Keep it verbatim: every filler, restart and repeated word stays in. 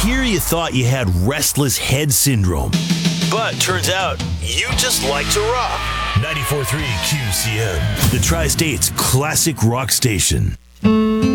hear you thought you had restless head syndrome. But turns out, you just like to rock. ninety-four point three Q C M, the Tri-State's classic rock station.